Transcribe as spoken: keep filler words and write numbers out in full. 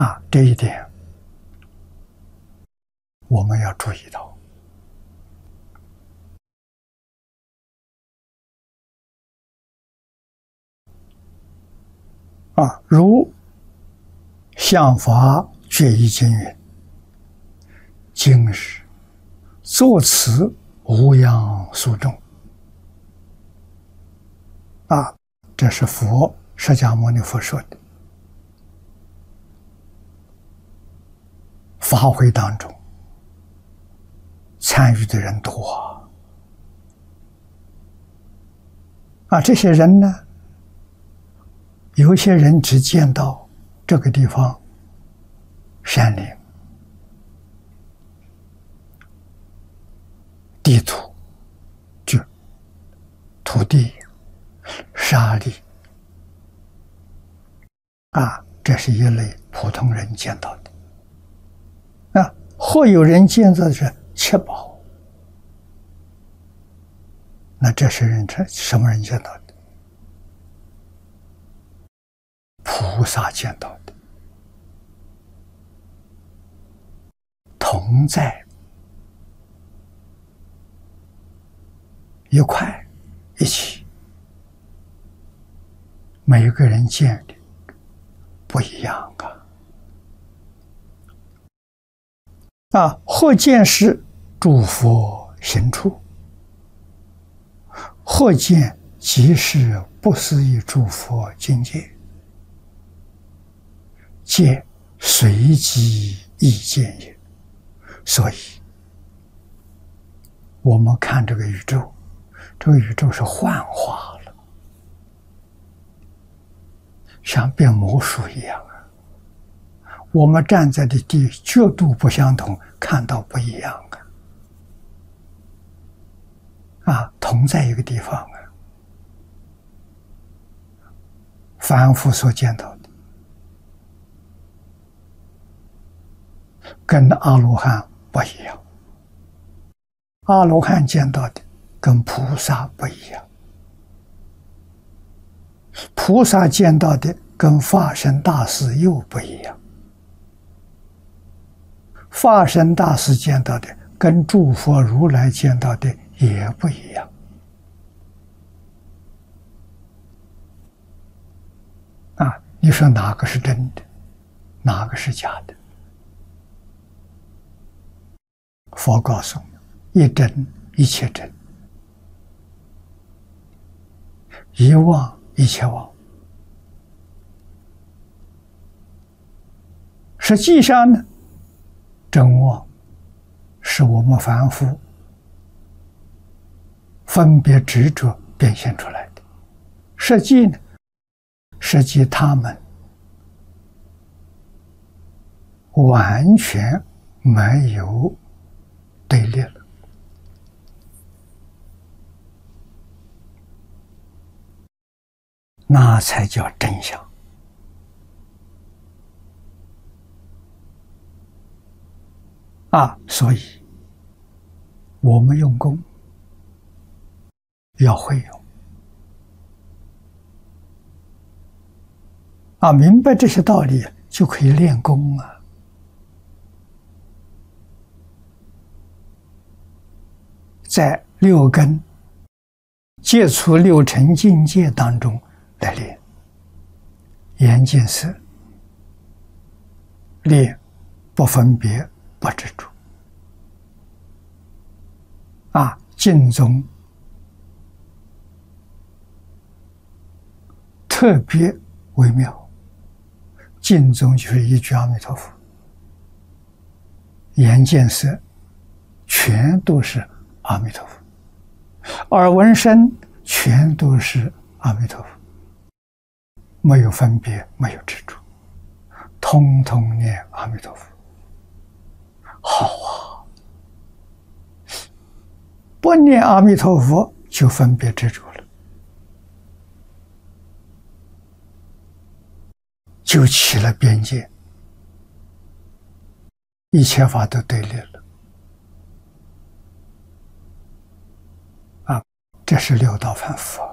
啊，这一点我们要注意到。啊，如相法决议经云：“今日作此无央宿众。”啊，这是佛释迦牟尼佛说的。法会当中参与的人多啊，啊，这些人呢，有些人只见到这个地方山林、地图，就土地、沙砾啊，这是一类普通人见到的。啊，或有人见到的是七宝，那这是人什么人见到的？菩萨见到的，同在一块一起，每个人见的不一样啊。啊，或见是诸佛行处，或见即是不思议诸佛境界，皆随机意见也。所以，我们看这个宇宙，这个宇宙是幻化了，像变魔术一样。我们站在的地角度不相同，看到不一样啊！啊，同在一个地方啊，凡夫所见到的，跟阿罗汉不一样。阿罗汉见到的跟菩萨不一样，菩萨见到的跟法身大士又不一样。法身大士见到的跟诸佛如来见到的也不一样啊！你说哪个是真的，哪个是假的？佛告诉我们：一真一切真，一妄一切妄。实际上呢，真妄是我们凡夫分别执着变现出来的，实际呢，实际他们完全没有对立了，那才叫真相。啊，所以我们用功要会用啊，明白这些道理就可以练功啊。在六根接触六尘境界当中来练，眼见色，练不分别不执着啊，净宗特别微妙，净宗就是一句阿弥陀佛，眼见色全都是阿弥陀佛，耳闻声全都是阿弥陀佛，没有分别，没有执着，通通念阿弥陀佛。好啊，不念阿弥陀佛就分别执着了，就起了边界，一切法都对立了啊！这是六道凡夫。